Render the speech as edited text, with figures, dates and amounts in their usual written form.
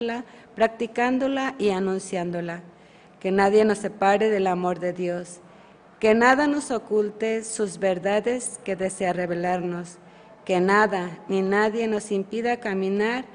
practicándola y anunciándola. Que nadie nos separe del amor de Dios, que nada nos oculte sus verdades que desea revelarnos, que nada ni nadie nos impida caminar